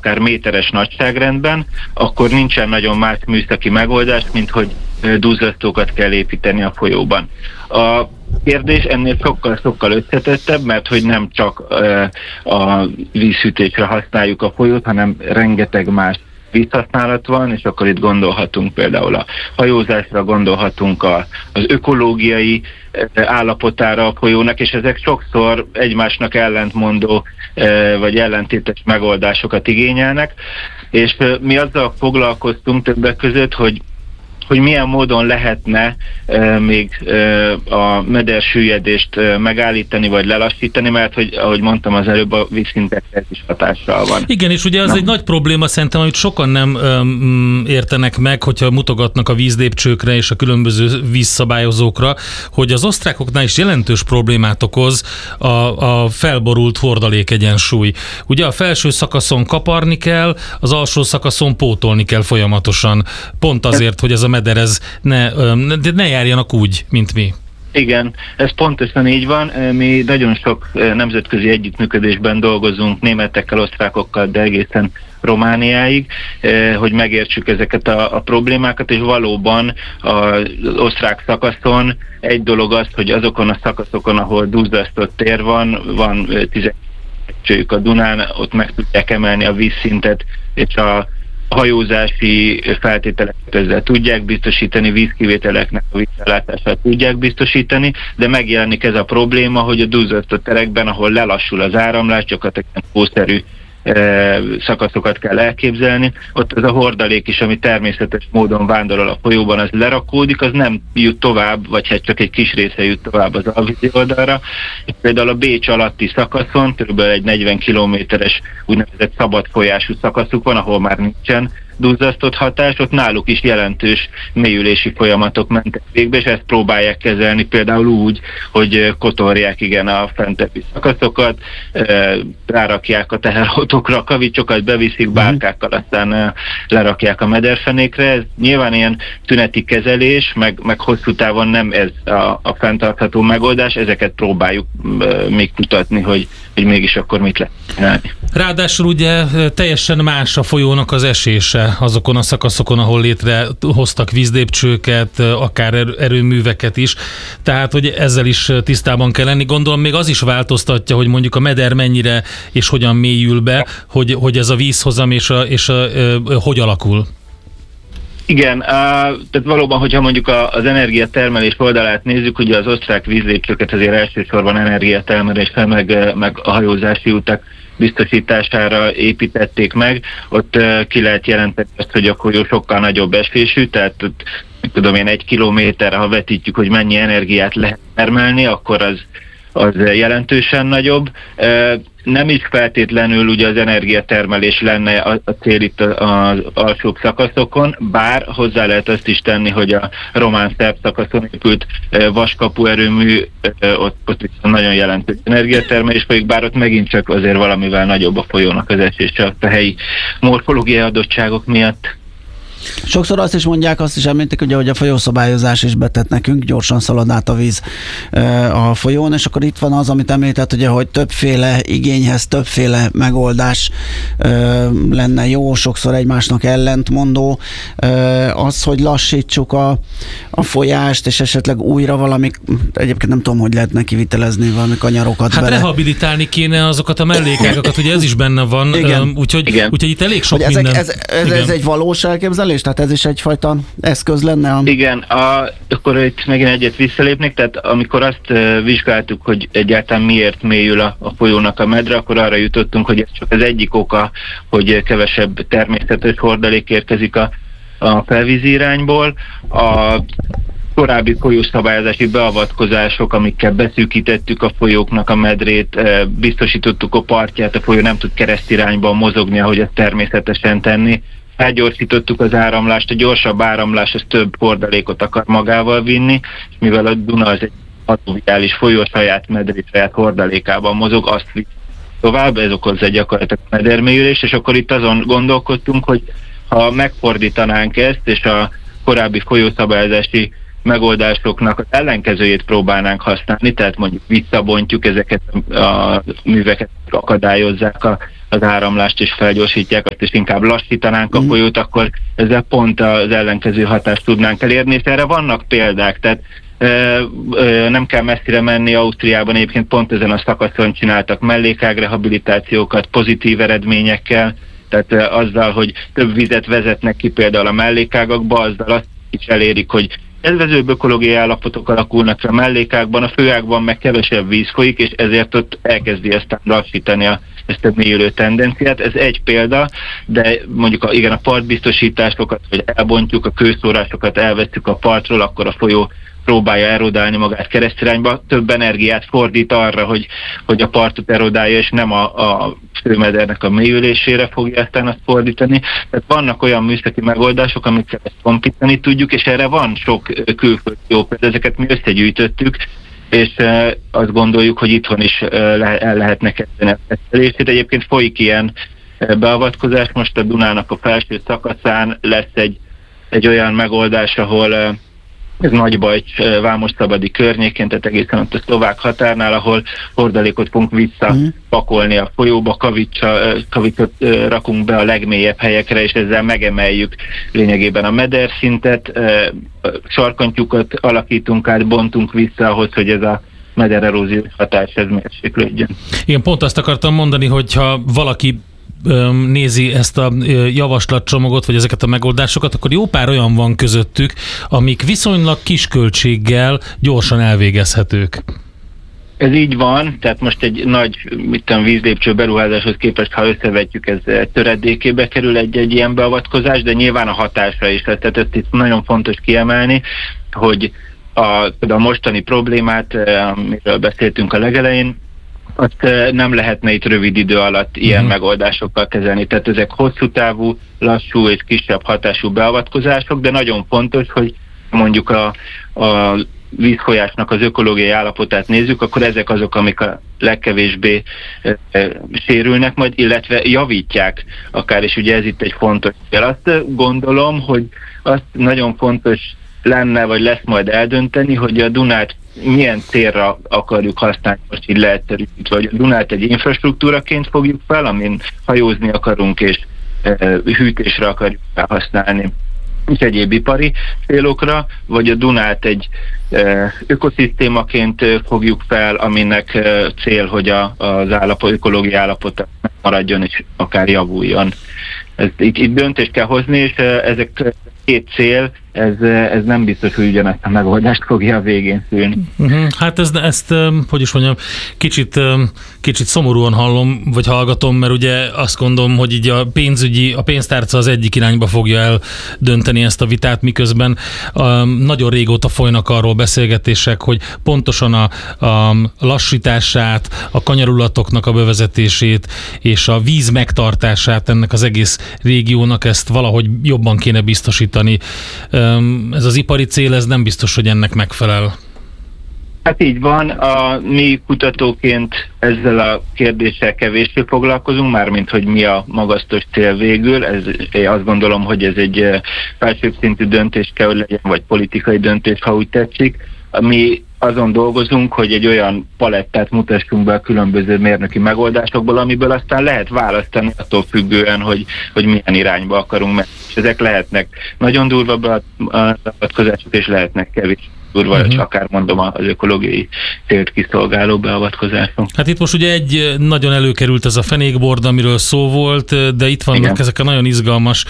akár méteres nagyságrendben, akkor nincsen nagyon más műszaki megoldás, mint hogy duzzasztókat kell építeni a folyóban. A kérdés ennél sokkal összetettebb, mert hogy nem csak a vízhűtésre használjuk a folyót, hanem rengeteg más vízhasználat van, és akkor itt gondolhatunk például a hajózásra, gondolhatunk az ökológiai állapotára a folyónak, és ezek sokszor egymásnak ellentmondó vagy ellentétes megoldásokat igényelnek, és mi azzal foglalkoztunk többek között, hogy milyen módon lehetne még a medersüllyedést megállítani vagy lelassítani, mert hogy, ahogy mondtam az előbb, a vízszintekre is hatással van. Igen, és ugye az egy nagy probléma szerintem, amit sokan nem értenek meg, hogyha mutogatnak a vízlépcsőkre és a különböző vízszabályozókra, hogy az osztrákoknál is jelentős problémát okoz a felborult hordalékegyensúly. Ugye a felső szakaszon kaparni kell, az alsó szakaszon pótolni kell folyamatosan. Pont azért, hogy ez a meder ne járjanak úgy, mint mi. Igen, ez pontosan így van. Mi nagyon sok nemzetközi együttműködésben dolgozunk németekkel, osztrákokkal, de egészen Romániáig, hogy megértsük ezeket a problémákat, és valóban az osztrák szakaszon egy dolog az, hogy azokon a szakaszokon, ahol duzzasztott tér van 12 a Dunán, ott meg tudják emelni a vízszintet, és a hajózási feltételeket ezzel tudják biztosítani, vízkivételeknek a vízellátását tudják biztosítani, de megjelenik ez a probléma, hogy a duzzasztott terekben, ahol lelassul az áramlás, gyakorlatilag hószerű szakaszokat kell elképzelni, ott az a hordalék is, ami természetes módon vándorol a folyóban, az lerakódik, az nem jut tovább, vagy hát csak egy kis része jut tovább az alvízi oldalra. És például a Bécs alatti szakaszon, körülbelül egy 40 kilométeres úgynevezett szabad folyású szakaszuk van, ahol már nincsen duzzasztott hatás, ott náluk is jelentős mélyülési folyamatok mentek végbe, és ezt próbálják kezelni például úgy, hogy kotorják a fentebbi szakaszokat, rárakják a teherautókra, kavicsokat beviszik, bárkákkal aztán lerakják a mederfenékre. Ez nyilván ilyen tüneti kezelés, meg hosszú távon nem ez a fenntartható megoldás, ezeket próbáljuk még kutatni, hogy mégis akkor mit lehet csinálni. Ráadásul ugye teljesen más a folyónak az esése azokon a szakaszokon, ahol létrehoztak vízlépcsőket, akár erőműveket is. Tehát, hogy ezzel is tisztában kell lenni. Gondolom még az is változtatja, hogy mondjuk a meder mennyire és hogyan mélyül be, hogy ez a vízhozam és hogy alakul. Igen, tehát valóban, hogyha mondjuk az energiatermelés oldalát nézzük, ugye az osztrák vízlépcsőket azért elsősorban energiatermelésre, meg a hajózási utak biztosítására építették meg. Ott ki lehet jelenteni azt, hogy a folyó sokkal nagyobb esésű, tehát tudom én 1 kilométerre, ha vetítjük, hogy mennyi energiát lehet termelni, akkor az jelentősen nagyobb. Nem is feltétlenül ugye az energiatermelés lenne a cél itt az alsóbb szakaszokon, bár hozzá lehet azt is tenni, hogy a román-szerb szakaszon épült vaskapu erőmű, ott viszont nagyon jelentős energiatermelés folyik, bár ott megint csak azért valamivel nagyobb a folyónak az esése a helyi morfológiai adottságok miatt. Sokszor azt is mondják, azt is említik, ugye, hogy a folyószabályozás is betett nekünk, gyorsan szalad át a víz a folyón, és akkor itt van az, amit említett, ugye, hogy többféle igényhez többféle megoldás lenne jó, sokszor egymásnak ellentmondó. Az, hogy lassítsuk a folyást, és esetleg újra valami, egyébként nem tudom, hogy lehetne kivitelezni valami kanyarokat bele. Rehabilitálni kéne azokat a mellékágakat, ugye ez is benne van, úgyhogy itt elég sok minden. Ez egy valós elképzelés? Tehát ez is egyfajta eszköz lenne? Igen, akkor itt megint egyet visszalépnék, tehát amikor azt vizsgáltuk, hogy egyáltalán miért mélyül a folyónak a medre, akkor arra jutottunk, hogy ez csak az egyik oka, hogy kevesebb természetes hordalék érkezik a felvízi irányból. A korábbi folyószabályozási beavatkozások, amikkel beszűkítettük a folyóknak a medrét, biztosítottuk a partját, a folyó nem tud keresztirányban mozogni, ahogy ezt természetesen tenni. Felgyorsítottuk az áramlást, a gyorsabb áramlás az több hordalékot akar magával vinni, és mivel a Duna az egy alluviális folyó, saját medrét, saját hordalékában mozog, azt visz tovább, ez okozza gyakorlatilag a medermélyülést, és akkor itt azon gondolkodtunk, hogy ha megfordítanánk ezt, és a korábbi folyószabályozási megoldásoknak az ellenkezőjét próbálnánk használni, tehát mondjuk visszabontjuk ezeket a műveket, akadályozzák a az áramlást is felgyorsítják, azt is inkább lassítanánk a folyót, akkor ezzel pont az ellenkező hatást tudnánk elérni, és erre vannak példák, tehát nem kell messzire menni, Ausztriában egyébként pont ezen a szakaszon csináltak mellékágrehabilitációkat pozitív eredményekkel, tehát azzal, hogy több vizet vezetnek ki például a mellékágakba, azzal azt is elérik, hogy kedvezőbb ökológiai állapotok alakulnak a mellékágban, a főágban meg kevesebb víz folyik, és ezért ott elkezdi aztán lassítani ezt a mélyülő tendenciát. Ez egy példa, de mondjuk a partbiztosításokat, hogy elbontjuk, a kőszórásokat elvesszük a partról, akkor a folyó próbálja erodálni magát keresztirányba, több energiát fordít arra, hogy a partot erodálja, és nem a főmedernek a mélyülésére fogja aztán azt fordítani. Tehát vannak olyan műszaki megoldások, amikkel ezt kompítani tudjuk, és erre van sok külföldi jó példa, ezeket mi összegyűjtöttük, és azt gondoljuk, hogy itthon is el lehetne kezdeni a tesztelését. Egyébként folyik ilyen beavatkozás, most a Dunának a felső szakaszán lesz egy olyan megoldás, ahol ez Nagybajcs, Vámosszabadi környékén, tehát egészen ott a szlovák határnál, ahol hordalékot fogunk visszapakolni a folyóba, kavicsot rakunk be a legmélyebb helyekre, és ezzel megemeljük lényegében a mederszintet, sarkantyúkat alakítunk át, bontunk vissza ahhoz, hogy ez a medereróziós hatás ez mérséklődjön. Igen, pont azt akartam mondani, hogyha valaki nézi ezt a javaslatcsomagot, vagy ezeket a megoldásokat, akkor jó pár olyan van közöttük, amik viszonylag kis költséggel gyorsan elvégezhetők. Ez így van, tehát most egy nagy vízlépcső beruházáshoz képest, ha összevetjük, ez töredékébe kerül egy ilyen beavatkozás, de nyilván a hatásra is lesz. Tehát ezt itt nagyon fontos kiemelni, hogy a mostani problémát, amiről beszéltünk a legelején, azt nem lehetne itt rövid idő alatt ilyen megoldásokkal kezelni. Tehát ezek hosszú távú, lassú és kisebb hatású beavatkozások, de nagyon fontos, hogy mondjuk a vízfolyásnak az ökológiai állapotát nézzük, akkor ezek azok, amik a legkevésbé sérülnek majd, illetve javítják akár, és ugye ez itt egy fontos cél. Azt gondolom, hogy azt nagyon fontos lenne, vagy lesz majd eldönteni, hogy a Dunát milyen célra akarjuk használni, most így leegyszerűsítve, vagy a Dunát egy infrastruktúraként fogjuk fel, amin hajózni akarunk, és hűtésre akarjuk felhasználni, és egyéb ipari célokra, vagy a Dunát egy ökoszisztémaként fogjuk fel, aminek cél, hogy az ökológiai állapota maradjon és akár javuljon. Itt döntést kell hozni, és ezek két cél, ez nem biztos, hogy ugyanazt a megoldást fogja a végén szülni. Hát ezt hogy is mondjam, kicsit szomorúan hallom, vagy hallgatom, mert ugye azt gondolom, hogy így a pénztárca az egyik irányba fogja eldönteni ezt a vitát, miközben nagyon régóta folynak arról beszélgetések, hogy pontosan a lassítását, a kanyarulatoknak a bevezetését és a víz megtartását ennek az egész régiónak ezt valahogy jobban kéne biztosítani. Ez az ipari cél, ez nem biztos, hogy ennek megfelel. Hát így van, mi kutatóként ezzel a kérdéssel kevéssé foglalkozunk, mármint hogy mi a magasztos cél végül. Én azt gondolom, hogy ez egy felsőbb szintű döntés kell, hogy legyen, vagy politikai döntés, ha úgy tetszik. Mi azon dolgozunk, hogy egy olyan palettát mutassunk be a különböző mérnöki megoldásokból, amiből aztán lehet választani attól függően, hogy milyen irányba akarunk menni. És ezek lehetnek nagyon durva beavatkozások, és lehetnek kevés durva, akár mondom az ökológiai célt kiszolgáló beavatkozások. Hát itt most ugye nagyon előkerült ez a fenékbord, amiről szó volt, de itt vannak ezek a nagyon izgalmas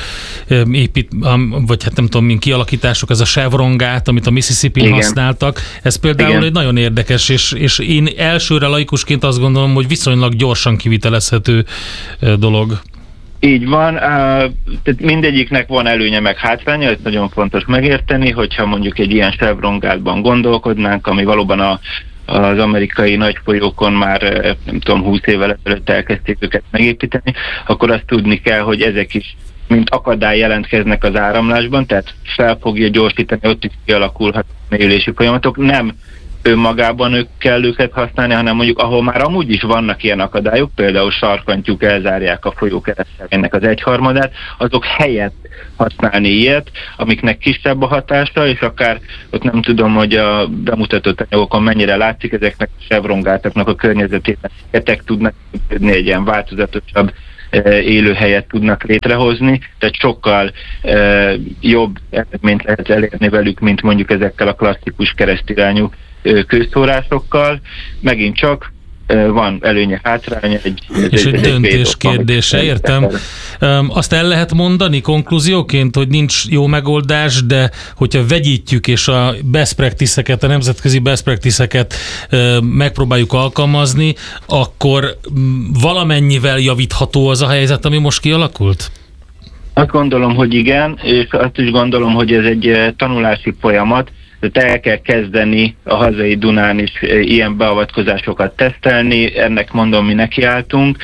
vagy hát nem tudom, kialakítások, ez a Chevron gát, amit a Mississippi-n használtak. Ez például egy nagyon érdekes, és én elsőre laikusként azt gondolom, hogy viszonylag gyorsan kivitelezhető dolog. Így van, tehát mindegyiknek van előnye meg hátránya, ez nagyon fontos megérteni, hogyha mondjuk egy ilyen Chevron gátban gondolkodnánk, ami valóban az amerikai nagy folyókon már nem tudom 20 évvel ezelőtt elkezdték őket megépíteni, akkor azt tudni kell, hogy ezek is mint akadály jelentkeznek az áramlásban, tehát fel fogja gyorsítani, ott is kialakulhat mélyülési folyamatok, nem önmagában kell őket használni, hanem mondjuk ahol már amúgy is vannak ilyen akadályok, például sarkantyúk elzárják a folyó kereszténynek az 1/3, azok helyett használni ilyet, amiknek kisebb a hatása, és akár ott nem tudom, hogy a bemutatott anyagokon mennyire látszik, ezeknek a Chevron gátoknak a környezetében tudnak működni egy ilyen változatosabb élőhelyet tudnak létrehozni, tehát sokkal jobb eredményt lehet elérni velük, mint mondjuk ezekkel a klasszikus keresztirányú kőszórásokkal. Megint csak van előnye, hátránya. És egy döntés kérdése, értem. Azt el lehet mondani konklúzióként, hogy nincs jó megoldás, de hogyha vegyítjük és a best practice-eket, a nemzetközi best practice-eket megpróbáljuk alkalmazni, akkor valamennyivel javítható az a helyzet, ami most kialakult? Azt gondolom, hogy igen, és azt is gondolom, hogy ez egy tanulási folyamat, tehát el kell kezdeni a hazai Dunán is ilyen beavatkozásokat tesztelni, ennek mondom, mi nekiálltunk,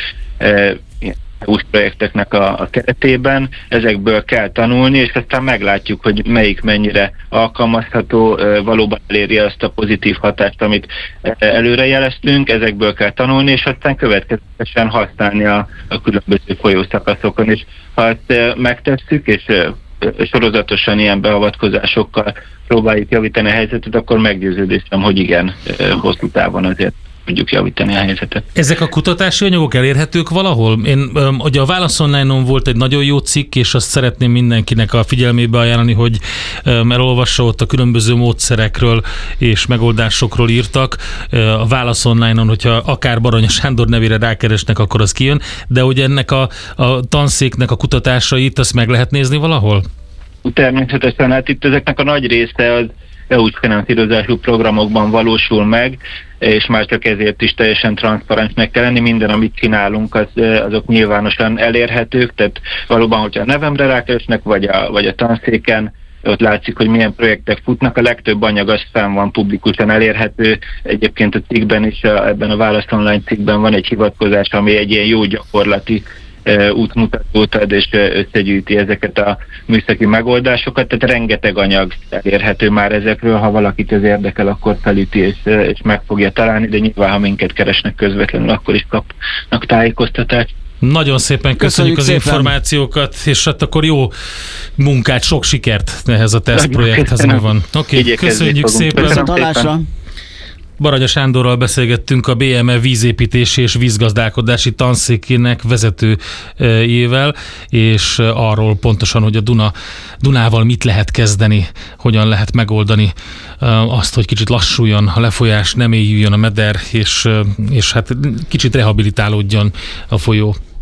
új projekteknek a keretében, ezekből kell tanulni, és aztán meglátjuk, hogy melyik mennyire alkalmazható, valóban eléri azt a pozitív hatást, amit előrejeleztünk, ezekből kell tanulni, és aztán következetesen használni a különböző folyószakaszokon, és ha ezt megtesszük, és sorozatosan ilyen beavatkozásokkal próbáljuk javítani a helyzetet, akkor meggyőződésem, hogy igen, hosszú távon azért tudjuk javítani a helyzetet. Ezek a kutatási anyagok elérhetők valahol? Ugye a Válasz Online-on volt egy nagyon jó cikk, és azt szeretném mindenkinek a figyelmébe ajánlani, hogy elolvassa, ott a különböző módszerekről és megoldásokról írtak. A Válasz Online-on, hogyha akár Baranya Sándor nevére rákeresnek, akkor az kijön, de ugye ennek a tanszéknek a kutatásait, azt meg lehet nézni valahol? Természetesen, hát itt ezeknek a nagy része az EU-s finanszírozású programokban valósul meg, és már csak ezért is teljesen transzparensnek kell lenni. Minden, amit csinálunk, azok nyilvánosan elérhetők, tehát valóban, hogyha a nevemre rákeresnek, vagy a tanszéken, ott látszik, hogy milyen projektek futnak. A legtöbb anyag az fenn van, publikusan elérhető. Egyébként a cikkben is, ebben a Válasz Online cikkben van egy hivatkozás, ami egy ilyen jó gyakorlati útmutatót ad, és összegyűjti ezeket a műszaki megoldásokat, tehát rengeteg anyag elérhető már ezekről, ha valakit ez érdekel, akkor felüti és meg fogja találni, de nyilván, ha minket keresnek közvetlenül, akkor is kapnak tájékoztatást. Nagyon szépen köszönjük az információkat, és hát akkor jó munkát, sok sikert ehhez a tesztprojekthez van. Oké, köszönjük szépen. Baranya Sándorral beszélgettünk, a BME vízépítési és vízgazdálkodási tanszékének vezetőjével, és arról pontosan, hogy a Dunával mit lehet kezdeni, hogyan lehet megoldani azt, hogy kicsit lassuljon a lefolyás, nem éljüljön a meder, és hát kicsit rehabilitálódjon a folyó.